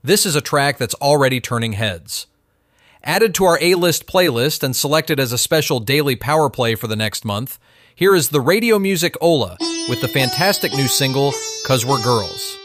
this is a track that's already turning heads. Added to our A-list playlist and selected as a special daily power play for the next month, here is the Radio Music Ola with the fantastic new single, 'Cause We're Girls.